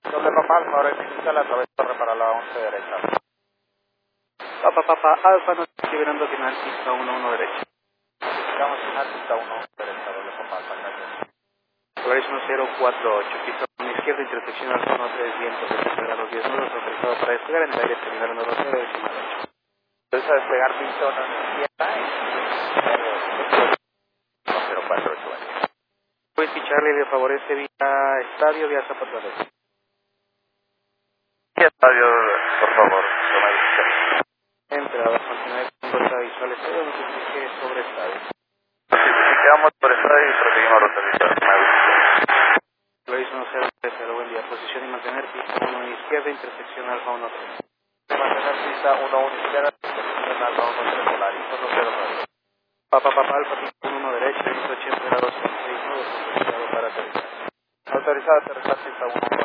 Donde papá Alfa, ahora inicia la torre para la 11 derecha. Papa Alfa, nos liberando final, pista 1-1 derecha. Estamos final, pista 1 derecha, doble papá Alfa, gracias. Progreso 1048, pista 1 izquierda, intersección Alfa 13, vientos, 60 grados 10 nudos, autorizado para despegar en el aire, terminal 120, decimal 8. Entonces a despegar pista 1 izquierda y 1048. Pues si Charlie le favorece vía estadio, vía Zapata. ¿Qué estadio, por favor? Toma decisión. Entrada, continuidad con ruta visual estadio, nos explique sobre estadio. Quedamos por estadio y proseguimos ruta visual. Toma decisión. Progreso 1030, buen día. Posición y mantener pista 1 izquierda, intersección Alfa 13. Mantener pista 1 izquierda, intersección Alfa 13, Polaris 109. Papa Alfa, pista 1 derecha, 180 grados 16 nudos, autorizado para aterrizar. Autorizado a aterrizar pista 1.